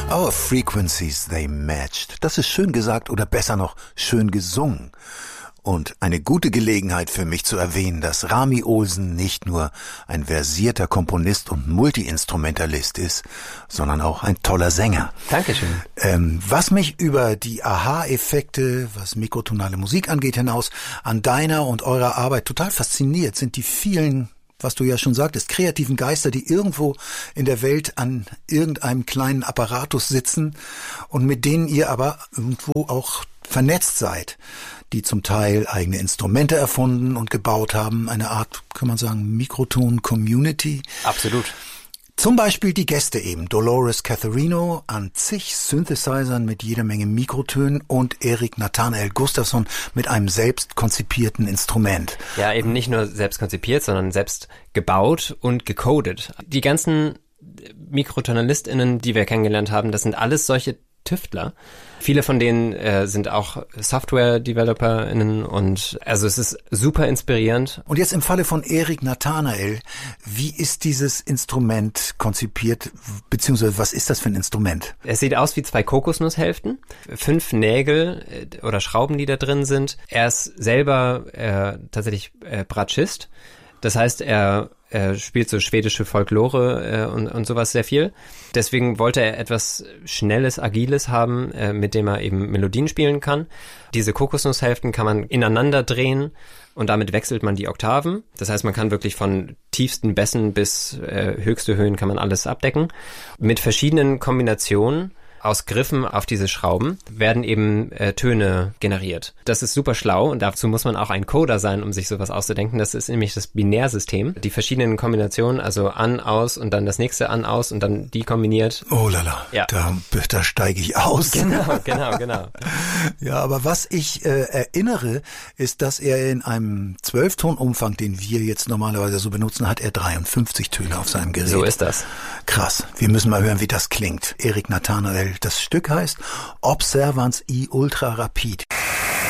Our frequencies, they matched. Das ist schön gesagt oder besser noch schön gesungen. Und eine gute Gelegenheit für mich zu erwähnen, dass Rami Olsen nicht nur ein versierter Komponist und Multi-Instrumentalist ist, sondern auch ein toller Sänger. Dankeschön. Was mich über die Aha-Effekte, was mikrotonale Musik angeht, hinaus an deiner und eurer Arbeit total fasziniert, sind die vielen, was du ja schon sagtest, kreativen Geister, die irgendwo in der Welt an irgendeinem kleinen Apparatus sitzen und mit denen ihr aber irgendwo auch vernetzt seid, die zum Teil eigene Instrumente erfunden und gebaut haben, eine Art, kann man sagen, Mikroton-Community. Absolut. Zum Beispiel die Gäste eben, Dolores Catherino an zig Synthesizern mit jeder Menge Mikrotönen und Erik Nathanael Gustafsson mit einem selbst konzipierten Instrument. Ja, eben nicht nur selbst konzipiert, sondern selbst gebaut und gecodet. Die ganzen MikrotonalistInnen, die wir kennengelernt haben, das sind alles solche Tüftler. Viele von denen sind auch Software-DeveloperInnen und also es ist super inspirierend. Und jetzt im Falle von Erik Nathanael, wie ist dieses Instrument konzipiert, beziehungsweise was ist das für ein Instrument? Es sieht aus wie 2 Kokosnusshälften, 5 Nägel oder Schrauben, die da drin sind. Er ist selber tatsächlich Bratschist. Das heißt, er spielt so schwedische Folklore und sowas sehr viel. Deswegen wollte er etwas Schnelles, Agiles haben, mit dem er eben Melodien spielen kann. Diese Kokosnusshälften kann man ineinander drehen und damit wechselt man die Oktaven. Das heißt, man kann wirklich von tiefsten Bässen bis höchste Höhen kann man alles abdecken. Mit verschiedenen Kombinationen aus Griffen auf diese Schrauben werden eben Töne generiert. Das ist super schlau und dazu muss man auch ein Coder sein, um sich sowas auszudenken. Das ist nämlich das Binärsystem. Die verschiedenen Kombinationen, also an, aus und dann das nächste an, aus und dann die kombiniert. Oh lala, ja. Da steige ich aus. Genau. Ja, aber was ich erinnere, ist, dass er in einem 12-Ton-Umfang, den wir jetzt normalerweise so benutzen, hat er 53 Töne auf seinem Gerät. So ist das. Krass. Wir müssen mal hören, wie das klingt. Erik Nathanael. Das Stück heißt Observans I Ultra Rapid.